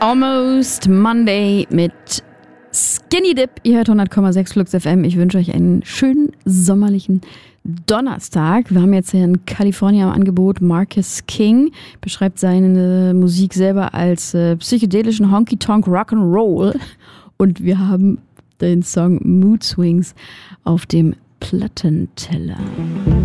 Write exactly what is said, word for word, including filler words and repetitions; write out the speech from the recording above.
Almost Monday mit Skinny Dip. Ihr hört hundert Komma sechs Flux F M. Ich wünsche euch einen schönen sommerlichen Donnerstag. Wir haben jetzt hier in Kalifornien am Angebot Marcus King. Beschreibt seine Musik selber als äh, psychedelischen Honky-Tonk Rock'n'Roll. Und wir haben den Song Mood Swings auf dem Plattenteller.